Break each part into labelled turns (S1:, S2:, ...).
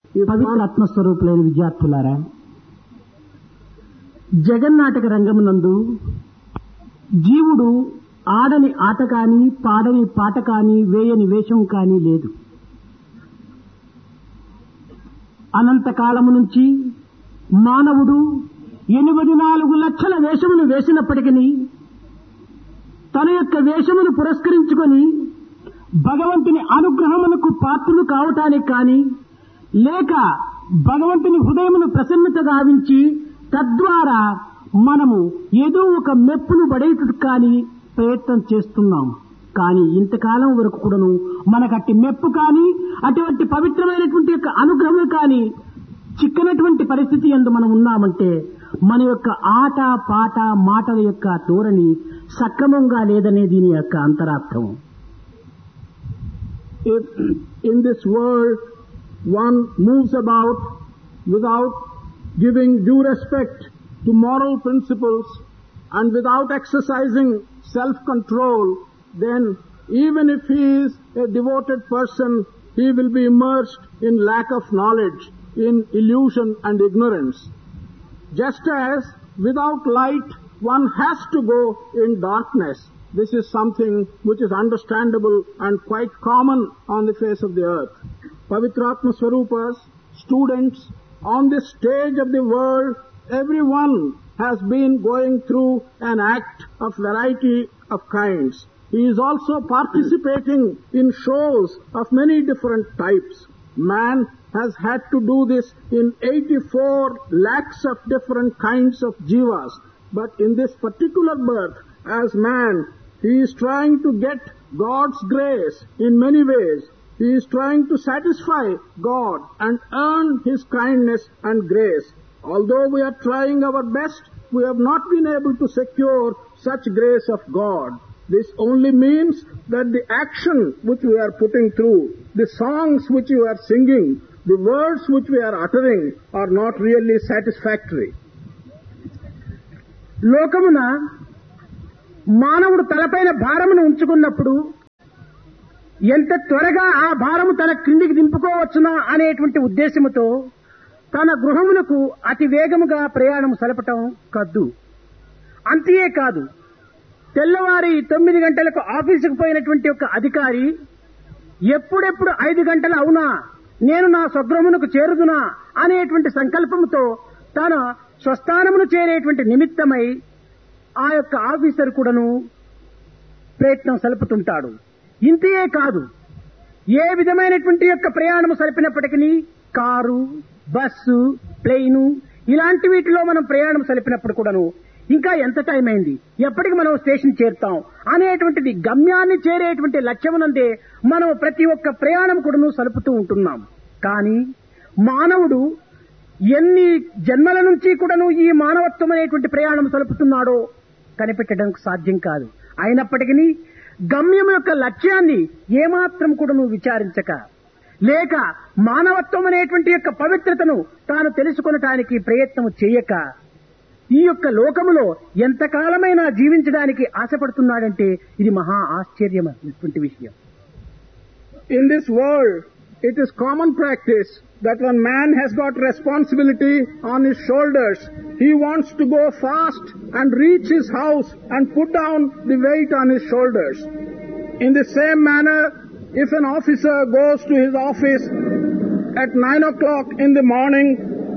S1: పవిత్ర ఆత్మస్వరూపులైన విద్యార్థులారా, జగన్నాటక రంగమునందు జీవుడు ఆడని ఆట కాని, పాడని పాట కాని, వేయని వేషం కాని లేదు. అనంతకాలము నుంచి మానవుడు 84 లక్షల వేషమును వేసినప్పటికీ తన యొక్క వేషమును పురస్కరించుకొని భగవంతుని అనుగ్రహమునకు పాత్రులు కావటానికి కాని, లేక భగవంతుని హృదయమును ప్రసన్నత గావించి తద్వారా మనము ఏదో ఒక మెప్పును పడేటట్టు కాని ప్రయత్నం చేస్తున్నాం. కానీ ఇంతకాలం వరకు కూడాను మనకట్టి మెప్పు కానీ, అటువంటి పవిత్రమైనటువంటి యొక్క అనుగ్రహం కానీ చిక్కనటువంటి పరిస్థితి యందు మనం ఉన్నామంటే మన యొక్క ఆట పాట మాటల యొక్క ధోరణి సక్రమంగా లేదనే దీని యొక్క అంతరార్థం.
S2: If in this world one moves about without giving due respect to moral principles and without exercising self-control, then even if he is a devoted person, he will be immersed in lack of knowledge, in illusion and ignorance. Just as without light one has to go in darkness, this is something which is understandable and quite common on the face of the earth. Pavitratma Swarupas, students on this stage of the world, everyone has been going through an act of variety of kinds. He is also participating in shows of many different types. Man has had to do this in 84 lakhs of different kinds of jivas. But in this particular birth, as man, he is trying to get God's grace in many ways. He is trying to satisfy God and earn His kindness and grace. Although we are trying our best, we have not been able to secure such grace of God. This only means that the action which we are putting through, the songs which we are singing, the words which we are uttering are not really satisfactory.
S1: లోకమున మానవుడు తలపైన భారమును ఉంచుకున్నప్పుడు ఎంత త్వరగా ఆ భారము తన క్రిందికి దింపుకోవచ్చునా అనేటువంటి ఉద్దేశముతో తన గృహమునకు అతి వేగముగా ప్రయాణం సలపటం కద్దు. అంతేకాదు, తెల్లవారి 9 గంటలకు ఆఫీసుకు పోయినటువంటి ఒక అధికారి ఎప్పుడెప్పుడు 5 గంటలు అవునా, నేను నా స్వగృహమునకు చేరుదునా అనేటువంటి సంకల్పముతో తన స్వస్థానమును చేరేటువంటి నిమిత్తమై ఆ యొక్క ఆఫీసర్ కూడాను ప్రయత్నం సలుపుతుంటాడు. ఇంతే కాదు, ఏ విధమైనటువంటి యొక్క ప్రయాణము సలిపినప్పటికీ కారు, బస్సు, ప్లేను ఇలాంటి వీటిలో మనం ప్రయాణం సలిపినప్పుడు కూడాను ఇంకా ఎంత టైం అయింది, ఎప్పటికి మనం స్టేషన్ చేరుతాం అనేటువంటిది గమ్యాన్ని చేరేటువంటి లక్ష్యమునందే మనం ప్రతి ఒక్క ప్రయాణం కూడాను సలుపుతూ ఉంటున్నాం. కానీ మానవుడు ఎన్ని జన్మల నుంచి కూడాను ఈ మానవత్వం అనేటువంటి ప్రయాణం సలుపుతున్నాడో కనిపెట్టడానికి సాధ్యం కాదు. అయినప్పటికీ గమ్యం యొక్క లక్ష్యాన్ని ఏమాత్రం కూడాను విచారించక, లేక మానవత్వం అనేటువంటి యొక్క పవిత్రతను తాను తెలుసుకొనటానికి ప్రయత్నం చేయక ఈ యొక్క లోకములో ఎంతకాలమైనా జీవించడానికి ఆశపడుతున్నాడంటే ఇది మహా ఆశ్చర్యమైనటువంటి విషయం.
S2: In this world, it is common practice that when man has got responsibility on his shoulders, he wants to go fast and reach his house and put down the weight on his shoulders. In the same manner, if an officer goes to his office at 9 o'clock in the morning,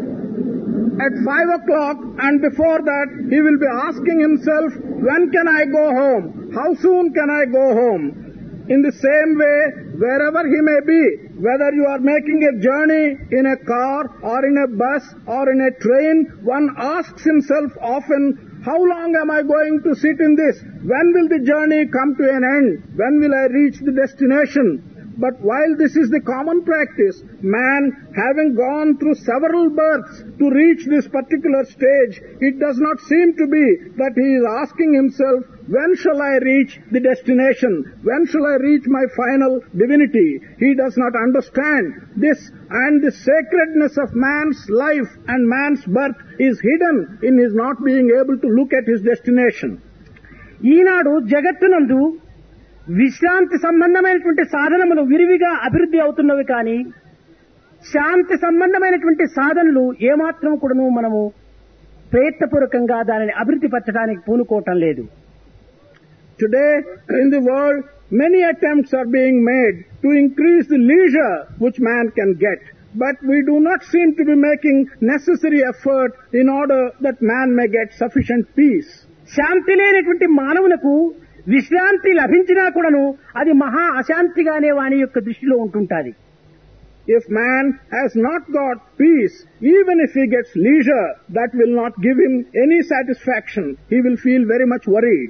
S2: at 5 o'clock and before that, he will be asking himself, when can I go home? How soon can I go home? In the same way, wherever he may be, whether you are making a journey in a car or in a bus or in a train, one asks himself often, how long am I going to sit in this? When will the journey come to an end? When will I reach the destination? But while this is the common practice, man, having gone through several births to reach this particular stage, it does not seem to be that he is asking himself, when shall I reach the destination? When shall I reach my final divinity? He does not understand this, and the sacredness of man's life and man's birth is hidden in his not being able to look at his destination.
S1: ఈనాడు జగత్తునందు విశ్రాంతి సంబంధమైనటువంటి సాధనములు విరివిగా అభివృద్ధి అవుతున్నవి కానీ శాంతి సంబంధమైనటువంటి సాధనలు ఏమాత్రం కూడాను మనము ప్రయత్నపూర్వకంగా దానిని అభివృద్ధి పరచడానికి పూనుకోవటం లేదు.
S2: Today, in the world, many attempts are being made to increase the leisure which man can get. But we do not seem to be making necessary effort in order that man may get sufficient peace.
S1: శాంతి లేనటువంటి మానవులకు విశ్రాంతి లభించినా కూడాను అది మహా అశాంతిగానే వాని యొక్క దృష్టిలో ఉంటుంటాది.
S2: If man has not got peace, even if he gets leisure, that will not give him any satisfaction. He will feel very much worried.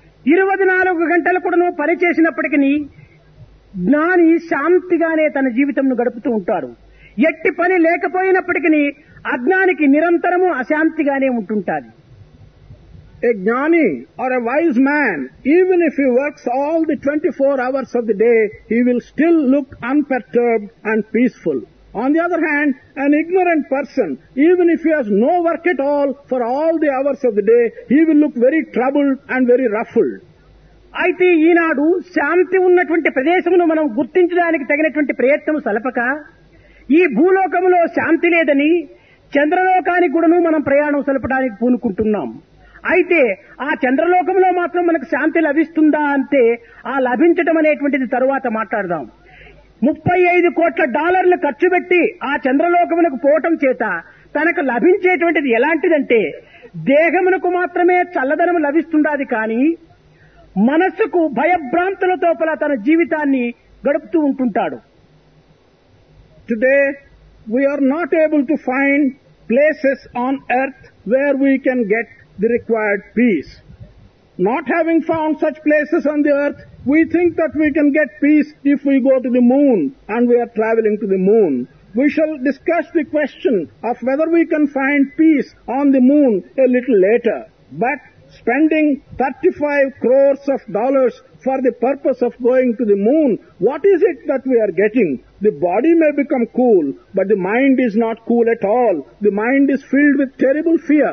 S1: 24 గంటలు కూడాను పని చేసినప్పటికీ జ్ఞాని శాంతిగానే తన జీవితంను గడుపుతూ ఉంటాడు. ఎట్టి పని లేకపోయినప్పటికీ అజ్ఞానికి నిరంతరము అశాంతిగానే ఉంటుంటాది.
S2: A jnani or a wise man, even if he works all the 24 hours of the day, he will still look unperturbed and peaceful. On the other hand, an ignorant person, even if he has no work at all for all the hours of the day, he will look very troubled and very ruffled.
S1: అయితే ఈనాడు శాంతి ఉన్నటువంటి ప్రదేశమును మనం గుర్తించడానికి తగినటువంటి ప్రయత్నం సలపక ఈ భూలోకములో శాంతి లేదని చంద్రలోకానికి కూడాను మనం ప్రయాణం సలపడానికి పూనుకుంటున్నాం. అయితే ఆ చంద్రలోకంలో మాత్రం మనకు శాంతి లభిస్తుందా అంటే ఆ లభించటం అనేటువంటిది తరువాత మాట్లాడదాం. $35 కోట్ల ఖర్చు పెట్టి ఆ చంద్రలోకమునకు పోవటం చేత తనకు లభించేటువంటిది ఎలాంటిదంటే దేహమునకు మాత్రమే చల్లదనం లభిస్తుండాది కానీ మనస్సుకు భయభ్రాంతులతో తన జీవితాన్ని గడుపుతూ ఉంటుంటాడు.
S2: Today we are not able to find places on earth where we can get the required peace. Not having found such places on the earth, we think that we can get peace if we go to the moon and we are traveling to the moon. We shall discuss the question of whether we can find peace on the moon a little later. But spending 35 crores of dollars for the purpose of going to the moon, what is it that we are getting? The body may become cool, but the mind is not cool at all. The mind is filled with terrible fear.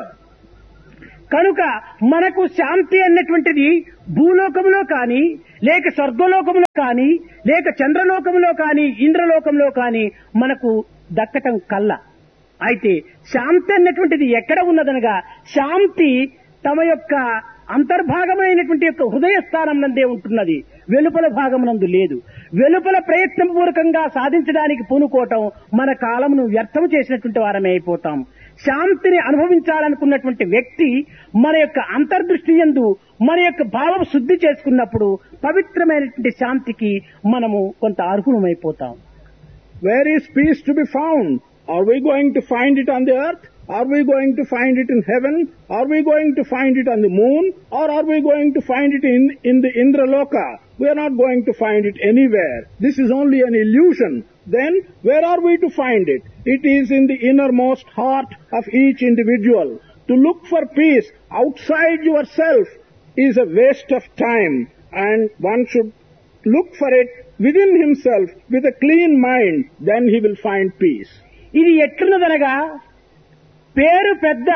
S1: కనుక మనకు శాంతి అన్నటువంటిది భూలోకంలో కానీ లేక స్వర్గలోకంలో కానీ లేక చంద్రలోకంలో కానీ ఇంద్రలోకంలో కానీ మనకు దక్కటం కల్ల. అయితే శాంతి అన్నటువంటిది ఎక్కడ ఉన్నదనగా శాంతి తమ యొక్క అంతర్భాగమైనటువంటి యొక్క హృదయ స్థానం నందే ఉంటున్నది, వెలుపల భాగం నందు లేదు. వెలుపల ప్రయత్నపూర్వకంగా సాధించడానికి పూనుకోవటం మన కాలమును వ్యర్థం చేసినటువంటి వారమే అయిపోతాం. శాంతిని అనుభవించాలనుకున్నటువంటి వ్యక్తి మన యొక్క అంతర్దృష్టి యందు మన యొక్క భావం శుద్ధి చేసుకున్నప్పుడు పవిత్రమైనటువంటి శాంతికి మనము కొంత అర్హులమైపోతాం.
S2: Where is peace to be found? Are we going to find it on the earth? Are we going to find it in heaven? Are we going to find it on the moon? Or are we going to find it in the Indraloka? We are not going to find it anywhere. This is only an illusion. Then, where are we to find it? It is in the innermost heart of each individual. To look for peace outside yourself is a waste of time, and one should look for it within himself with a clean mind. Then he will find peace.
S1: ఇది ఎట్లున్నదనగా పేరు పెద్ద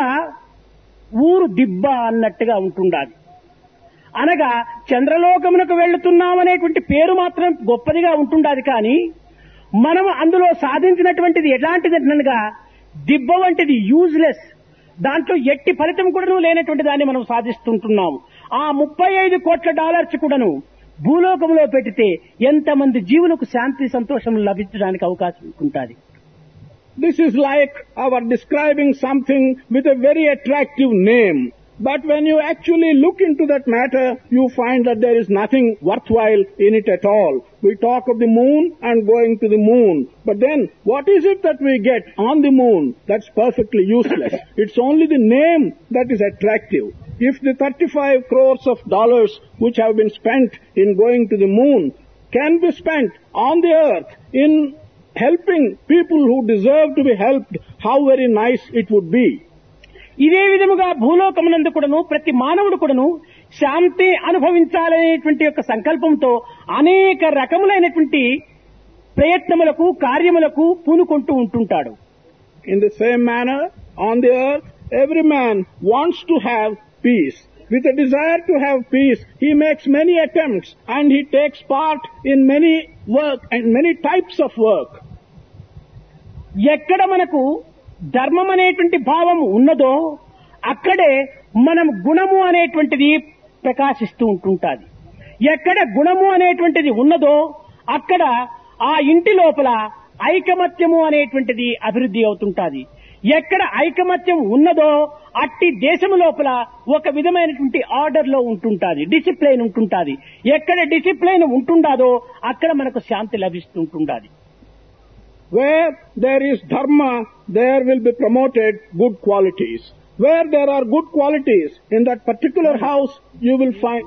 S1: ఊరు దిబ్బ అన్నట్టుగా ఉంటుండాలి. అనగా చంద్రలోకమునకు వెళ్తున్నామనేటువంటి పేరు మాత్రం గొప్పదిగా ఉంటుండాది కానీ మనం అందులో సాధించినటువంటిది ఎలాంటిదనగా దిబ్బ వంటిది, యూజ్లెస్. దాంట్లో ఎట్టి ఫలితం కూడాను లేనటువంటి దాన్ని మనం సాధిస్తుంటున్నాము. ఆ $35 కోట్ల కూడాను భూలోకంలో పెడితే ఎంతమంది జీవులకు శాంతి సంతోషం లభించడానికి అవకాశం ఉంటుంది.
S2: This is like our describing something with a very attractive name. But when you actually look into that matter, you find that there is nothing worthwhile in it at all. We talk of the moon and going to the moon. But then, what is it that we get on the moon? That's perfectly useless. It's only the name that is attractive. If the 35 crores of dollars which have been spent in going to the moon can be spent on the earth in helping people who deserve to be helped, how very nice it would be.
S1: ఇదే విధముగా భూలోకమునందు కూడాను ప్రతి మానవుడు కూడాను శాంతి అనుభవించాలనేటువంటి యొక్క సంకల్పంతో అనేక రకములైనటువంటి ప్రయత్నములకు కార్యములకు పూనుకుంటూ ఉంటుంటాడు.
S2: In the same manner, on the earth, every man wants to have peace. With a desire to have peace, he makes many attempts and he takes part in many work and many types of work.
S1: ఎక్కడ మనకు ధర్మం అనేటువంటి భావం ఉన్నదో అక్కడే మనం గుణము అనేటువంటిది ప్రకాశిస్తూ ఉంటుంటాది. ఎక్కడ గుణము అనేటువంటిది ఉన్నదో అక్కడ ఆ ఇంటి లోపల ఐకమత్యము అనేటువంటిది అభివృద్ధి అవుతుంటాది. ఎక్కడ ఐకమత్యం ఉన్నదో అట్టి దేశము లోపల ఒక విధమైనటువంటి ఆర్డర్ లో ఉంటుంటాది, డిసిప్లైన్ ఉంటుంటాది. ఎక్కడ డిసిప్లైన్ ఉంటుండాదో అక్కడ మనకు శాంతి లభిస్తుంటుండాది.
S2: Where there is dharma, there will be promoted good qualities. Where there are good qualities in that particular house, you will find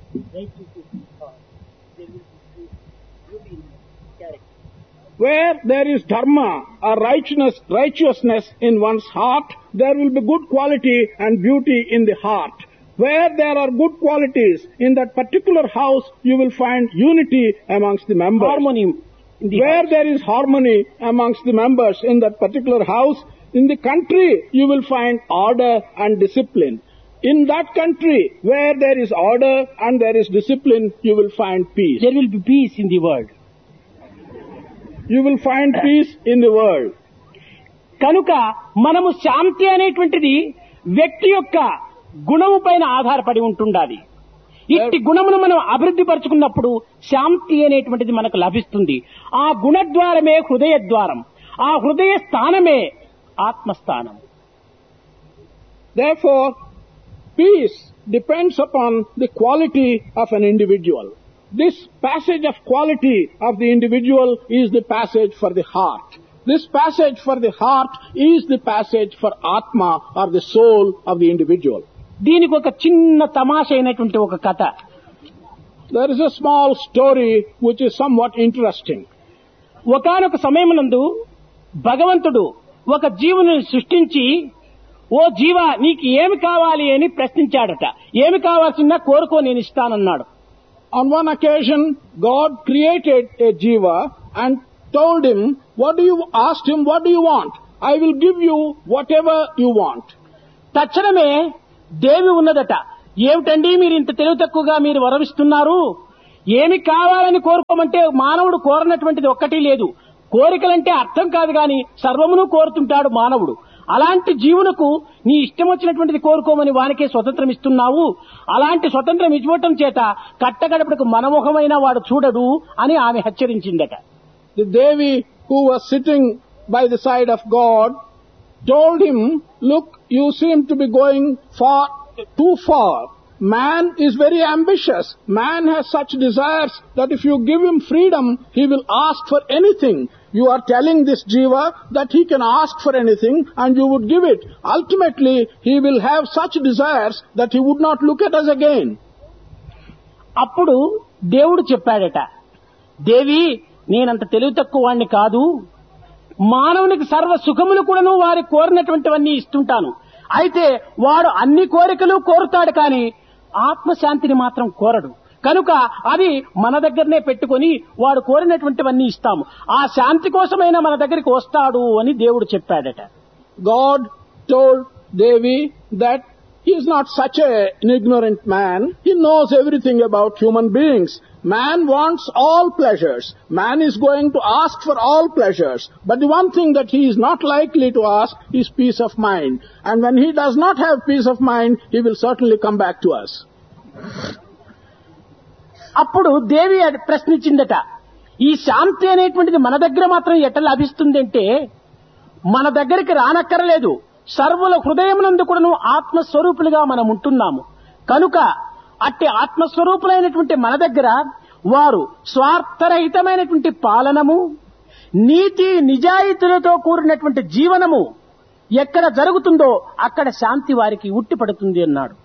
S2: where there is dharma or righteousness in one's heart, there will be good quality and beauty in the heart. Where there are good qualities in that particular house, you will find unity amongst the members.
S1: Harmony.
S2: Where there is harmony amongst the members in that particular house, in the country, you will find order and discipline. In that country, where there is order and there is discipline, you will find peace.
S1: There will be peace in the world.
S2: You will find peace in the world.
S1: కనుక మనము శాంతి అనేటువంటిది వ్యక్తి యొక్క గుణము పైన ఆధారపడి ఉంటుండాలి. ఇట్టి గుణమును మనం అభివృద్ధి పరుచుకున్నప్పుడు శాంతి అనేటువంటిది మనకు లభిస్తుంది. ఆ గుణద్వారమే హృదయ ద్వారం. ఆ హృదయ స్థానమే ఆత్మస్థానం.
S2: Therefore, peace depends upon the quality of an individual. This passage of quality of the individual is the passage for the heart. This passage for the heart is the passage for Atma or the soul of the individual.
S1: దీనికి ఒక చిన్న తమాష అయినటువంటి ఒక కథ.
S2: There is a small story which is somewhat interesting.
S1: ఒకానొక సమయమునందు భగవంతుడు ఒక జీవుని సృష్టించి, ఓ జీవా నీకు ఏమి కావాలి అని ప్రశ్నించాడట. ఏమి కావాల్సిందా కోరుకో నేను ఇస్తానన్నాడు.
S2: On one occasion, God created a jiva and told him, asked him, what do you want? I will give you whatever you want.
S1: తక్షణమే దేవి ఉన్నదట. ఏమిటండి మీరు ఇంత తెలివి తక్కువగా మీరు వరమిస్తున్నారు? ఏమి కావాలని కోరుకోమంటే మానవుడు కోరనటువంటిది ఒక్కటి లేదు. కోరికలంటే అర్థం కాదు గాని సర్వమును కోరుతుంటాడు మానవుడు. అలాంటి జీవునకు నీ ఇష్టం వచ్చినటువంటిది కోరుకోమని వానికే స్వతంత్రం ఇస్తున్నావు. అలాంటి స్వతంత్రం ఇవ్వటం చేత కట్టగడపడకు మనమోహమైన వాడు చూడడు అని ఆమె హెచ్చరించిందట.
S2: The Devi who was sitting by the side of God told him, look, you seem to be going too far. Man is very ambitious. Man has such desires that if you give him freedom, he will ask for anything. You are telling this jiva that he can ask for anything and you would give it. Ultimately, he will have such desires that he would not look at us again.
S1: అప్పుడు దేవుడు చెప్పాడట, దేవి నేనంత తెలివి తక్కువ వాణ్ణి కాదు. మానవునికి సర్వ సుఖములు కూడాను వారి కోరినటువంటివన్నీ ఇస్తుంటాను. అయితే వాడు అన్ని కోరికలు కోరుతాడు కానీ ఆత్మశాంతిని మాత్రం కోరడు. కనుక అది మన దగ్గరనే పెట్టుకొని వాడు కోరినటువంటివన్నీ ఇస్తాము. ఆ శాంతి కోసమైనా మన దగ్గరికి వస్తాడు అని దేవుడు చెప్పాడట.
S2: God told Devi that he is not such an ignorant man. He knows everything about human beings. Man wants all pleasures. Man is going to ask for all pleasures. But the one thing that he is not likely to ask is peace of mind. And when he does not have peace of mind, he will certainly come back to us.
S1: అప్పుడు దేవి ప్రశ్నించిందట, ఈ శాంతి అనేటువంటిది మన దగ్గర మాత్రం ఎట్లా లభిస్తుంది అంటే, మన దగ్గరికి రానక్కరలేదు. సర్వుల హృదయమునందు కూడాను ఆత్మస్వరూపులుగా మనం ఉంటున్నాము. కనుక అట్టి ఆత్మస్వరూపులైనటువంటి మన దగ్గర వారు స్వార్థరహితమైనటువంటి పాలనము, నీతి నిజాయితీలతో కూడినటువంటి జీవనము ఎక్కడ జరుగుతుందో అక్కడ శాంతి వారికి ఉట్టిపడుతుంది అన్నాడు.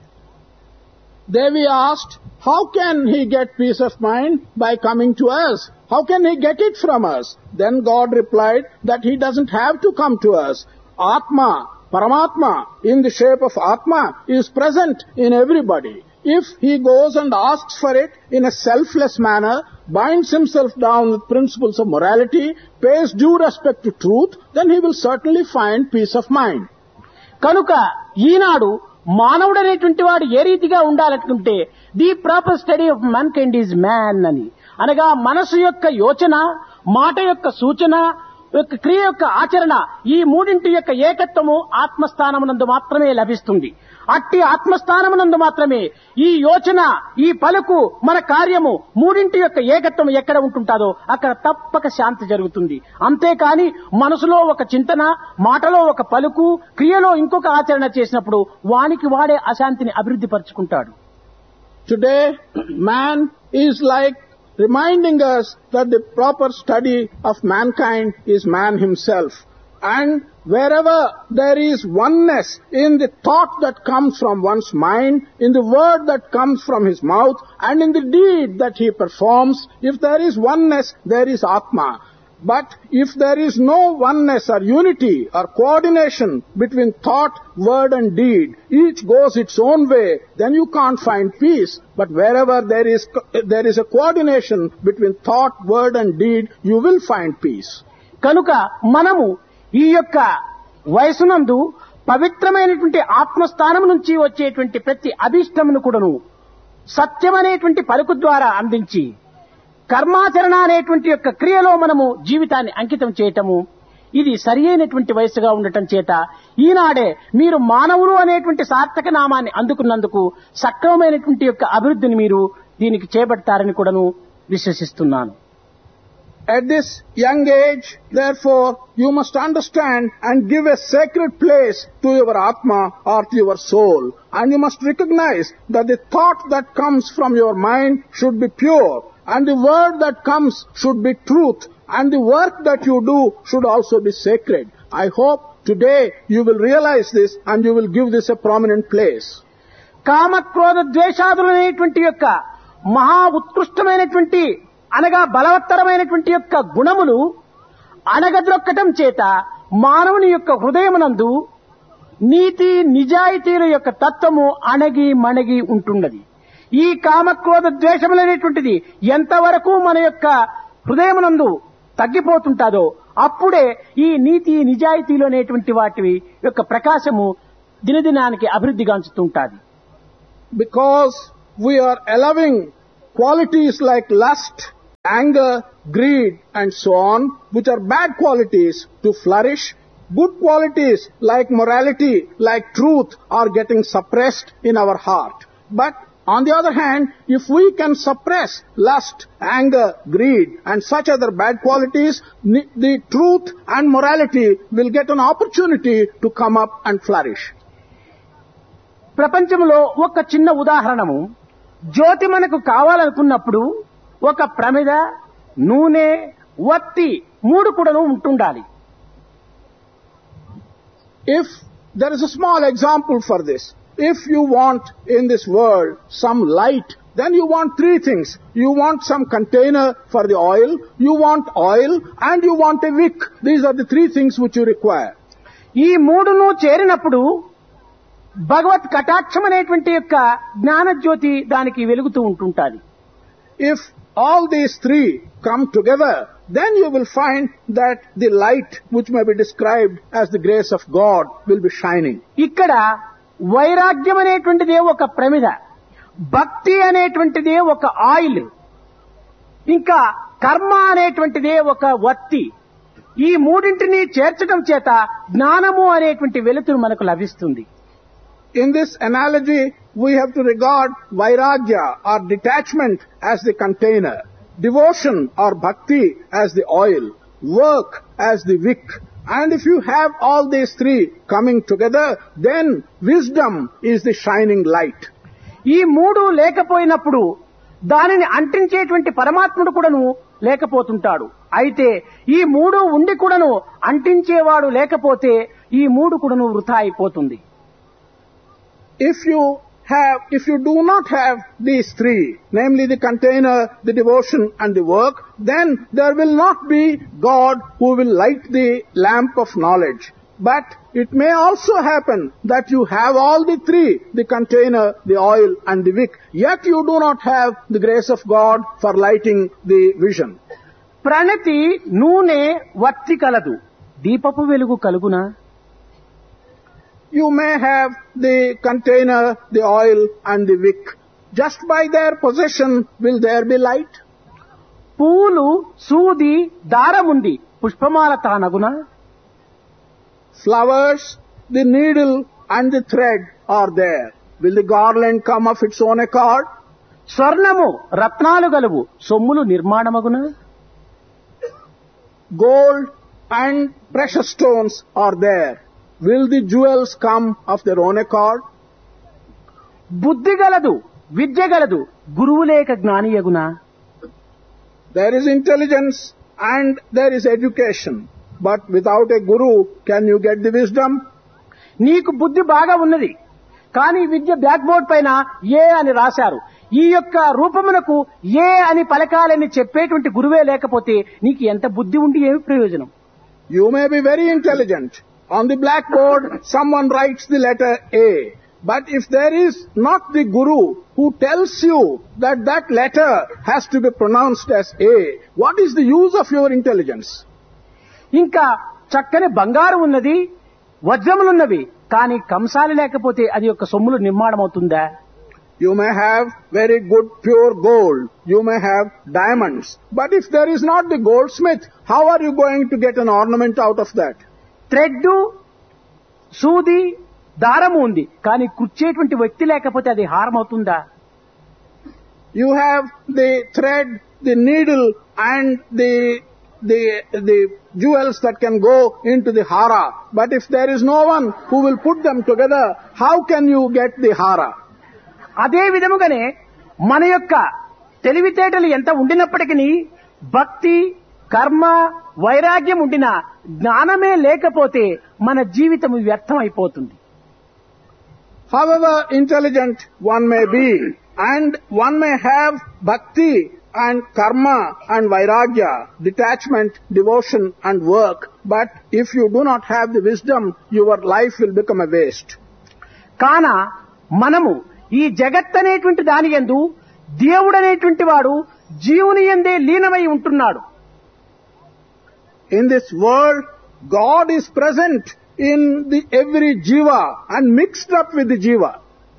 S2: Devi asked, how can he get peace of mind? By coming to us. How can he get it from us? Then God replied that he doesn't have to come to us. Atma, Paramatma, in the shape of Atma, is present in everybody. If he goes and asks for it in a selfless manner, binds himself down with principles of morality, pays due respect to truth, then he will certainly find peace of mind.
S1: కనుక ఈనాడు మానవుడు అనేటువంటి వాడు ఏ రీతిగా ఉండాలనుకుంటే, the proper study of man kind is man అని అనగా మనసు యొక్క యోచన, మాట యొక్క సూచన, యొక్క క్రియ యొక్క ఆచరణ ఈ మూడింటి యొక్క ఏకత్వము ఆత్మస్థానమునందు మాత్రమే లభిస్తుంది. అట్టి ఆత్మస్థానమునందు మాత్రమే ఈ యోచన, ఈ పలుకు, మన కార్యము మూడింటి యొక్క ఏకత్వం ఎక్కడ ఉంటుంటాదో అక్కడ తప్పక శాంతి జరుగుతుంది. అంతేకాని మనసులో ఒక చింతన, మాటలో ఒక పలుకు, క్రియలో ఇంకొక ఆచరణ చేసినప్పుడు వానికి వాడే అశాంతిని అభివృద్ధి పరుచుకుంటాడు.
S2: Today, man is like reminding us that the proper study of mankind is man himself. And wherever there is oneness in the thought that comes from one's mind, in the word that comes from his mouth, and in the deed that he performs, if there is oneness, there is Atma. But if there is no oneness or unity or coordination between thought, word and deed, each goes its own way, then you can't find peace. But wherever there is a coordination between thought, word and deed, you will find peace.
S1: కనుక మనము ఈ యొక్క వయసునందు పవిత్రమైనటువంటి ఆత్మస్థానం నుంచి వచ్చేటువంటి ప్రతి అభిష్టమును కూడాను సత్యమనేటువంటి పలుకు ద్వారా అందించి కర్మాచరణ అనేటువంటి యొక్క క్రియలో మనము జీవితాన్ని అంకితం చేయటము, ఇది సరి అయినటువంటి వయసుగా ఉండటం చేత ఈనాడే మీరు మానవులు అనేటువంటి సార్థక నామాన్ని అందుకున్నందుకు సక్రమమైనటువంటి యొక్క అభివృద్ధిని మీరు దీనికి చేపడతారని కూడాను విశ్వసిస్తున్నాను.
S2: At this young age, therefore, you must understand and give a sacred place to your Atma or to your soul. And you must recognize that the thought that comes from your mind should be pure, and the word that comes should be truth, and the work that you do should also be sacred. I hope today you will realize this and you will give this a prominent place.
S1: కామక్రోధ ద్వేషాదులనేటువంటి యొక్క మహా ఉత్కృష్టమైనటువంటి అనగా బలవత్తరమైనటువంటి యొక్క గుణములు అణగద్రొక్కటం చేత మానవుని యొక్క హృదయమునందు నీతి నిజాయితీల యొక్క తత్వము అణగి మణగి ఉంటున్నది. ఈ కామక్రోధ ద్వేషములనేటువంటిది ఎంతవరకు మన యొక్క హృదయమునందు తగ్గిపోతుంటాదో అప్పుడే ఈ నీతి నిజాయితీలు అనేటువంటి వాటి యొక్క ప్రకాశము దినదినానికి అభివృద్ధిగాంచుతుంటాది.
S2: Because we are allowing qualities like lust, anger, greed and so on, which are bad qualities, to flourish, good qualities like morality, like truth are getting suppressed in our heart. But on the other hand, if we can suppress lust, anger, greed and such other bad qualities, the truth and morality will get an opportunity to come up and flourish.
S1: ప్రపంచంలో ఒక చిన్న ఉదాహరణము, జ్యోతి మనకు కావాలనుకున్నప్పుడు ఒక ప్రమిద, నూనె, వత్తి మూడు కూడాను ఉంటుండాలి.
S2: If there is a small example for this, if you want in this world some light, then you want three things. You want some container for the oil, you want oil, and you want a wick. These are the three things which you require.
S1: ఈ మూడును చేరినప్పుడు భగవత్ కటాక్షం అనేటువంటి యొక్క జ్ఞాన జ్యోతి దానికి వెలుగుతూ ఉంటుంటాది.
S2: If all these three come together, then you will find that the light which may be described as the grace of God will be shining.
S1: ఇక్కడ వైరాగ్యం అనేటువంటిదే ఒక ప్రమిద, భక్తి అనేటువంటిదే ఒక ఆయిల్, ఇంకా కర్మ అనేటువంటిదే ఒక వత్తి. ఈ మూడింటిని చేర్చడం చేత జ్ఞానము అనేటువంటి వెలుతురు మనకు లభిస్తుంది.
S2: In this analogy, we have to regard vairagya or detachment as the container, devotion or bhakti as the oil, work as the wick. And if you have all these three coming together, then wisdom is the shining light.
S1: ఈ మూడు లేకపోయినప్పుడు దానిని అంటించేటువంటి పరమాత్ముడు కూడాను లేకపోతుంటాడు. అయితే ఈ మూడు ఉండి కూడాను అంటించేవాడు లేకపోతే ఈ మూడు కూడాను వృథా అయిపోతుంది.
S2: If you do not have these three, namely the container, the devotion and the work, then there will not be God who will light the lamp of knowledge. But it may also happen that you have all the three, the container, the oil and the wick, yet you do not have the grace of God for lighting the vision.
S1: ప్రణతి నూనె వత్తి కలదు, దీపపు వెలుగు కలుగునా?
S2: You may have the container, the oil and the wick. Just by their possession will there be light?
S1: పూలు, సూది, దారముంది, పుష్పమాల తానగునా?
S2: Flowers, the needle and the thread are there. Will the garland come of its own accord?
S1: స్వర్ణము రత్నాలు గలవు, సొమ్ములు నిర్మాణమగునా?
S2: Gold and precious stones are there. Will the jewels come of their own accord?
S1: బుద్ధి గలదు, విద్య గలదు, గురువు లేక జ్ఞానియగునా?
S2: There is intelligence and there is education. But without a guru, can you get the wisdom?
S1: నీకు బుద్ధి బాగా ఉన్నది, కానీ విద్య బ్లాక్ బోర్డ్ పైన ఏ అని రాశారు. ఈ యొక్క రూపమునకు ఏ అని పలకాలని చెప్పేటువంటి గురువే లేకపోతే నీకు ఎంత బుద్ధి ఉండి ఏమి ప్రయోజనం?
S2: You may be very intelligent. On the blackboard, someone writes the letter A. But if there is not the guru who tells you that that letter has to be pronounced as A, what is the use of your intelligence?
S1: ఇంకా చక్కని బంగారం ఉన్నది, వజ్రములున్నవి, కానీ కంసాలి లేకపోతే అది యొక్క సొమ్ములు నిర్మాణం అవుతుందా?
S2: You may have very good pure gold. You may have diamonds. But if there is not the goldsmith, how are you going to get an ornament out of that?
S1: Thread, సూది, దారము ఉంది, కానీ కుచ్చేటువంటి వ్యక్తి లేకపోతే అది హారం అవుతుందా?
S2: You have the thread, the needle and the jewels that can go into the hara. But if there is no one who will put them together, how can you get the hara?
S1: అదే విధముగానే మన యొక్క తెలివితేటలు ఎంత ఉండినప్పటికీ భక్తి, కర్మ, వైరాగ్యం ఉండినా జ్ఞానమే లేకపోతే మన జీవితం వ్యర్థం అయిపోతుంది.
S2: However intelligent one may be, and one may have bhakti and karma and vairagya, detachment, devotion and work, but if you do not have the wisdom, your life will become a waste.
S1: కాన మనము ఈ జగత్ అనేటువంటి దాని యందు దేవుడనేటువంటి వాడు జీవుని యందే లీనమై ఉంటున్నాడు.
S2: In this world, God is present in the every jiva and mixed up with the jiva.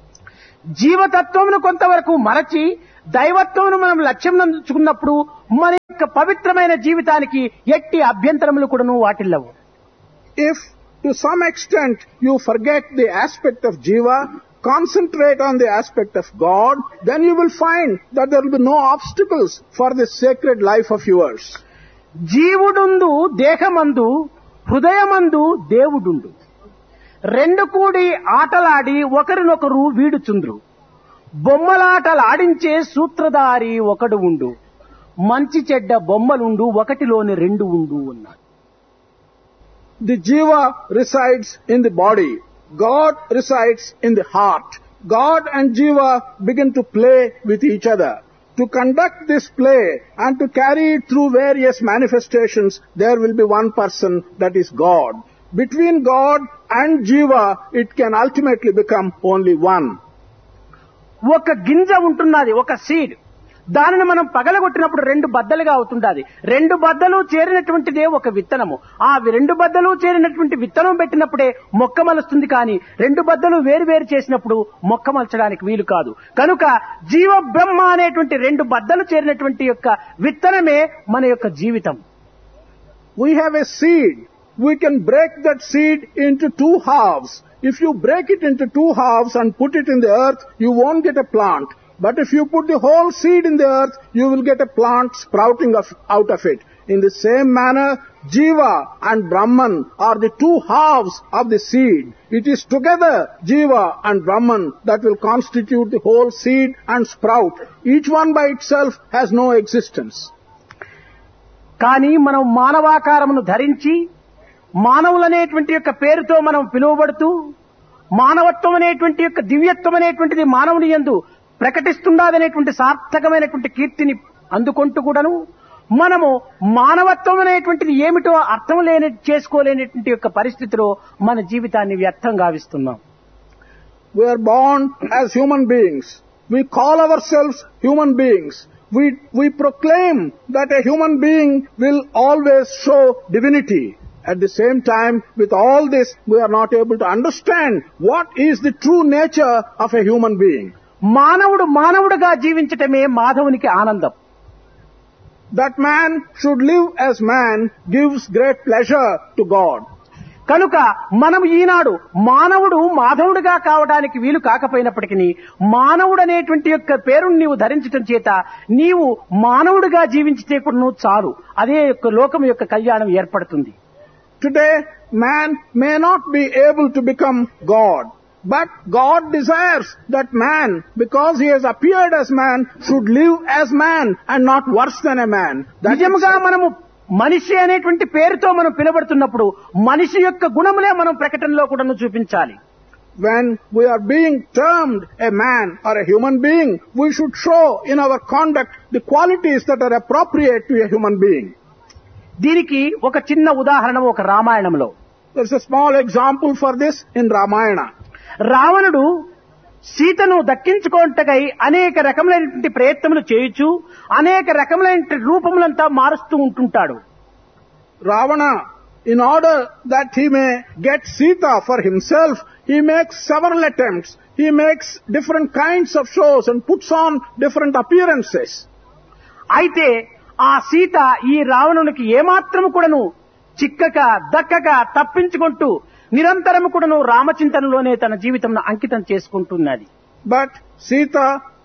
S1: జీవతత్వమును కొంతవరకు మరచి దైవత్వమును మనం లక్ష్యం నంచుకున్నప్పుడు మన యొక్క పవిత్రమైన జీవితానికి ఎట్టి అభ్యంతరములు కూడాను వాటిల్లవు.
S2: If to some extent you forget the aspect of jiva, concentrate on the aspect of God, then you will find that there will be no obstacles for this sacred life of yours.
S1: జీవుడుందు దేహమందు, హృదయమందు దేవుడుండు, రెండు కూడి ఆటలాడి ఒకరినొకరు వీడుచుండ్రు, బొమ్మలాటలాడించే సూత్రధారి ఒకడు ఉండు, మంచి చెడ్డ బొమ్మలుండు, ఒకటిలోని రెండు ఉండు అన్నాడు.
S2: The jiva resides in the body. God resides in the heart. God and jiva begin to play with each other. To conduct this play and to carry it through various manifestations, there will be one person, that is God. Between God and jiva, it can ultimately become only one.
S1: ఒక గింజ ఉంటున్నది, ఒక seed. దానిని మనం పగలగొట్టినప్పుడు రెండు బద్దలుగా అవుతుండాలి. రెండు బద్దలు చేరినటువంటిదే ఒక విత్తనము. ఆ రెండు బద్దలు చేరినటువంటి విత్తనం పెట్టినప్పుడే మొక్క మలుస్తుంది. కానీ రెండు బద్దలు వేరు వేరు చేసినప్పుడు మొక్క మలచడానికి వీలు కాదు. కనుక జీవ బ్రహ్మ అనేటువంటి రెండు బద్దలు చేరినటువంటి యొక్క విత్తనమే మన యొక్క జీవితం.
S2: We have a seed. We can break that seed into two halves. If you break it into two halves and put it in the earth, you won't get a plant. But if you put the whole seed in the earth, you will get a plant sprouting out of it. In the same manner, Jiva and Brahman are the two halves of the seed. It is together, Jiva and Brahman, that will constitute the whole seed and sprout. Each one by itself has no existence.
S1: కానీ మనం మానవాకారమును ధరించి మానవులనేటువంటి యొక్క పేరుతో మనం పిలువబడుతూ మానవత్వం అనేటువంటి యొక్క దివ్యత్వం అనేటువంటిది మానవుని యందు ప్రకటిస్తుండాలనేటువంటి సార్థకమైనటువంటి కీర్తిని అందుకుంటూ కూడాను మనము మానవత్వం అనేటువంటిది ఏమిటో అర్థం చేసుకోలేనటువంటి యొక్క పరిస్థితిలో మన జీవితాన్ని వ్యర్థం గావిస్తున్నాం.
S2: We are born as human beings. We call ourselves human beings. We proclaim that a human being will always show divinity. At the same time, with all this, we are not able to understand what is the true nature of a human being.
S1: మానవుడుగా జీవించటమే మాధవునికి ఆనందం.
S2: that man should live as man gives great pleasure to God.
S1: కనుక మనం ఈనాడు మానవుడు మాధవుడిగా కావడానికి వీలు కాకపోయినప్పటికీ మానవుడు అనేటువంటి యొక్క పేరును నీవు ధరించటం చేత నీవు మానవుడిగా జీవించితే కూడా నువ్వు చాలు, అదే యొక్క లోకం యొక్క కళ్యాణం ఏర్పడుతుంది.
S2: Today, man may not be able to become God, but God desires that man, because he has appeared as man, should live as man and not worse than a man.
S1: నిజంగా మనము మనిషి అనేటువంటి పేరుతో మనం పిలువబడుతున్నప్పుడు మనిషి యొక్క గుణములే మనం ప్రకటనలో కూడా చూపించాలి.
S2: When we are being termed a man or a human being, we should show in our conduct the qualities that are appropriate to a human being.
S1: దీనికి ఒక చిన్న ఉదాహరణ ఒక రామాయణంలో.
S2: There's a small example for this in Ramayana.
S1: రావణుడు సీతను దక్కించుకోవటకై అనేక రకములైనటువంటి ప్రయత్నములు చేయుచు అనేక రకములైన రూపములంతా మారుస్తూ ఉంటుంటాడు.
S2: Ravana, in order that he may get Sita for himself, he makes several attempts. He makes different kinds of shows and puts on different appearances.
S1: అయితే ఆ సీత ఈ రావణునికి ఏమాత్రము కూడాను చిక్కక దక్కక తప్పించుకుంటూ నిరంతరము కూడాను రామచింతనలోనే తన జీవితం అంకితం చేసుకుంటున్నది.
S2: But Sita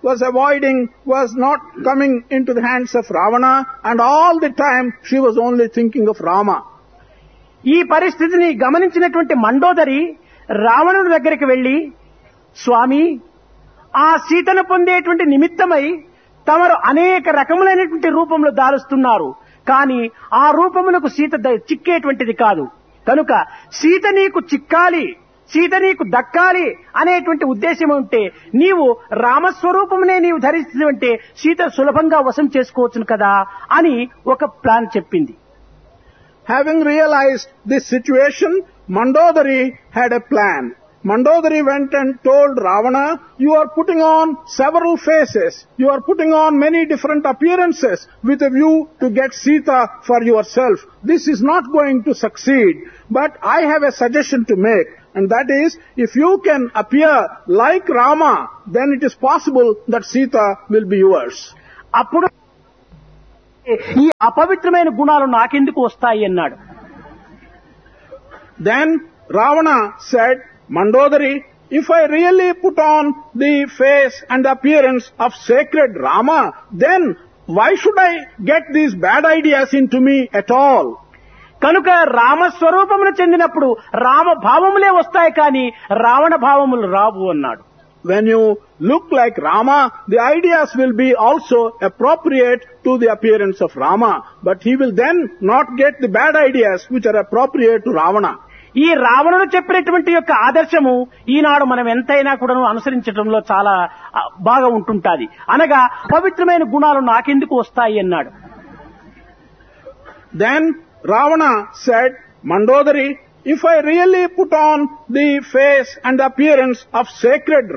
S2: was not coming into the hands of Ravana, and all the time she was only thinking of Rama.
S1: ఈ పరిస్థితిని గమనించినటువంటి మండోదరి రావణుడి దగ్గరికి వెళ్లి, స్వామి, ఆ సీతను పొందేటువంటి నిమిత్తమై తమరు అనేక రకములైనటువంటి రూపంలో దాలుస్తున్నారు, కానీ ఆ రూపములకు సీత చిక్కేటువంటిది కాదు. కనుక సీత నీకు చిక్కాలి, సీత నీకు దక్కాలి అనేటువంటి ఉద్దేశం ఉంటే నీవు రామస్వరూపమునే నీవు ధరిస్తుంటే సీత సులభంగా వశం చేసుకోవచ్చును కదా అని ఒక ప్లాన్ చెప్పింది.
S2: Having realized this situation, Mandodari had a plan. Mandodari went and told Ravana, you are putting on several faces, you are putting on many different appearances with a view to get Sita for yourself. This is not going to succeed, but I have a suggestion to make, and that is, if you can appear like Rama, then it is possible that Sita will be yours.
S1: అప్పుడు ఈ అపవిత్రమైన గుణాలు నాకెందుకు వస్తాయి అన్నాడు.
S2: Then Ravana said, Mandodari, if I really put on the face and appearance of sacred Rama, then why should I get these bad ideas into me at all?
S1: కనుక రామస్వరూపమును చెందినప్పుడు రామ భావములే వస్తాయి, కానీ రావణ భావములు రావు అన్నాడు.
S2: When you look like Rama, the ideas will be also appropriate to the appearance of Rama, but he will then not get the bad ideas which are appropriate to Ravana.
S1: ఈ రావణుడు చెప్పినటువంటి యొక్క ఆదర్శము ఈనాడు మనం ఎంతైనా కూడా అనుసరించడంలో చాలా బాగా ఉంటుంటాది. అనగా పవిత్రమైన గుణాలు నాకెందుకు వస్తాయి అన్నాడు.
S2: Then Ravana said, Mandodari, if I really put on the face and appearance of sacred